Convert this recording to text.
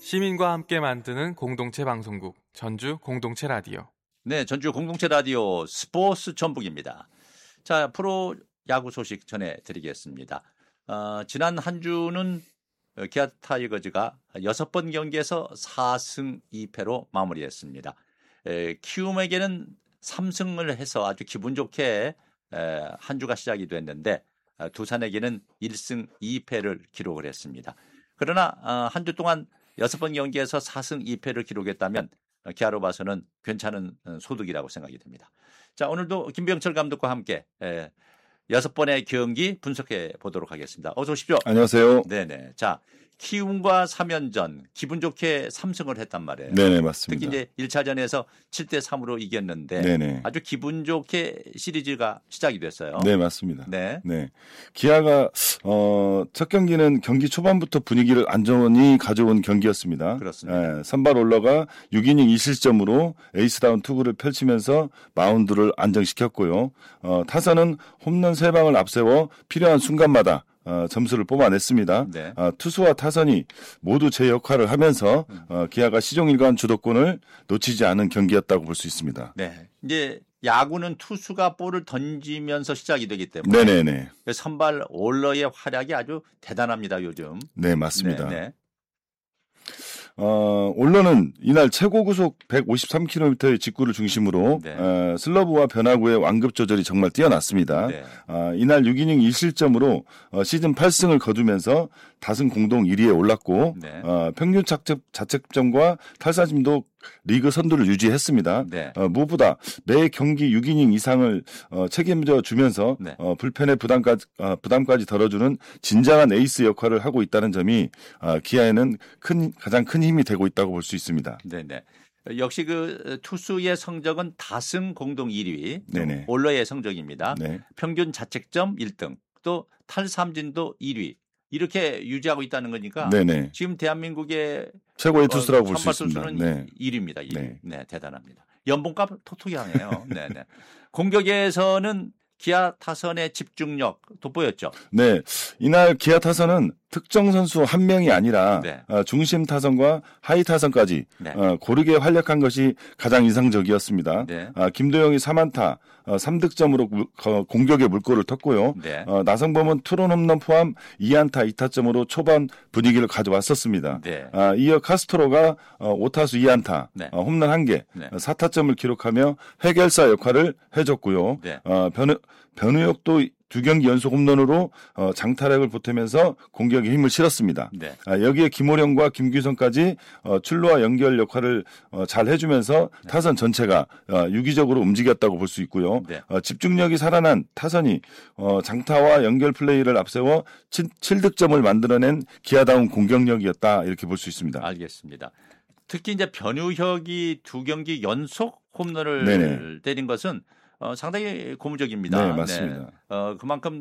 시민과 함께 만드는 공동체 방송국 전주 공동체 라디오. 네, 전주 공동체 라디오 스포츠 전북입니다. 자, 프로 야구 소식 전해드리겠습니다. 지난 한 주는 기아 타이거즈가 6번 경기에서 4승 2패로 마무리했습니다. 키움에게는 3승을 해서 아주 기분 좋게 한 주가 시작이 됐는데 두산에게는 1승 2패를 기록을 했습니다. 그러나 한 주 동안 6번 경기에서 4승 2패를 기록했다면 기아로 봐서는 괜찮은 소득이라고 생각이 됩니다. 자, 오늘도 김병철 감독과 함께 6번의 경기 분석해 보도록 하겠습니다. 어서 오십시오. 안녕하세요. 네네. 자, 키움과 3연전 기분 좋게 3승을 했단 말이에요. 네네, 맞습니다. 특히 이제 1차전에서 7대3으로 이겼는데 네네. 아주 기분 좋게 시리즈가 시작이 됐어요. 네, 맞습니다. 네. 네. 기아가 첫 경기는 경기 초반부터 분위기를 안정히 가져온 경기였습니다. 그렇습니다. 선발 올러가 6이닝 2실점으로 에이스다운 투구를 펼치면서 마운드를 안정시켰고요. 타선은 홈런 3방을 앞세워 필요한 순간마다 점수를 뽑아냈습니다. 네. 투수와 타선이 모두 제 역할을 하면서 기아가 시종일관 주도권을 놓치지 않은 경기였다고 볼 수 있습니다. 네. 이제 야구는 투수가 볼을 던지면서 시작이 되기 때문에 네네네. 선발 올러의 활약이 아주 대단합니다, 요즘. 네, 맞습니다. 네. 올러는 이날 최고 구속 153km의 직구를 중심으로 네. 슬러브와 변화구의 완급 조절이 정말 뛰어났습니다. 네. 이날 6이닝 1실점으로 시즌 8승을 거두면서 다승 공동 1위에 올랐고 네. 평균 자책점과 탈사점도 리그 선두를 유지했습니다. 네. 무엇보다 매 경기 6이닝 이상을 책임져 주면서 네. 불펜의 부담까지 덜어주는 진정한 에이스 역할을 하고 있다는 점이 기아에는 가장 큰 힘이 되고 있다고 볼 수 있습니다. 네네. 역시 그 투수의 성적은 다승 공동 1위, 네네. 올러의 성적입니다. 네. 평균 자책점 1등, 또 탈삼진도 1위. 이렇게 유지하고 있다는 거니까 네네. 지금 대한민국의 최고의 투수라고 볼 수 선발 있습니다. 투수는 네. 1위입니다. 1위. 네. 네, 대단합니다. 연봉값 톡톡히 하네요. 네네. 공격에서는 기아 타선의 집중력 돋보였죠. 네, 이날 기아 타선은 특정 선수 한 명이 아니라 네. 중심 타선과 하위 타선까지 네. 고르게 활약한 것이 가장 인상적이었습니다. 네. 김도영이 3안타 3득점으로 공격의 물꼬를 텄고요. 네. 나성범은 투런 홈런 포함 2안타 2타점으로 초반 분위기를 가져왔었습니다. 네. 이어 카스트로가 5타수 2안타 네. 홈런 1개 네. 4타점을 기록하며 해결사 역할을 해줬고요. 네. 변우혁도 2경기 연속 홈런으로 장타력을 보태면서 공격에 힘을 실었습니다. 네. 여기에 김호령과 김규성까지 출루와 연결 역할을 잘 해주면서 타선 전체가 유기적으로 움직였다고 볼 수 있고요. 네. 집중력이 살아난 타선이 장타와 연결 플레이를 앞세워 7득점을 만들어낸 기아다운 공격력이었다 이렇게 볼 수 있습니다. 알겠습니다. 특히 이제 변우혁이 2경기 연속 홈런을 네네. 때린 것은 상당히 고무적입니다. 네, 맞습니다. 그만큼